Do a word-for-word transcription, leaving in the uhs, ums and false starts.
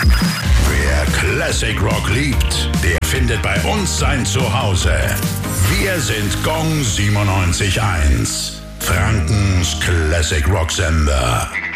Wer Classic Rock liebt, der findet bei uns sein Zuhause. Wir sind Gong siebenundneunzig Komma eins, Frankens Classic Rock Sender.